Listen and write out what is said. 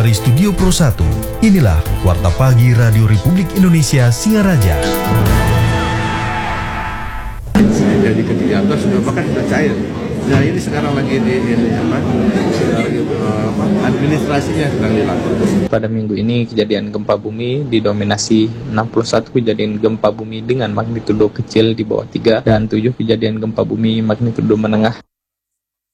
Dari Studio Pro 1, inilah Warta Pagi Radio Republik Indonesia Singaraja. Jadi ketiga sudah bahkan sudah cair. Nah ini sekarang lagi administrasinya sedang dilakukan. Pada minggu ini kejadian gempa bumi didominasi 61 kejadian gempa bumi dengan magnitudo kecil di bawah 3 dan 7 kejadian gempa bumi magnitudo menengah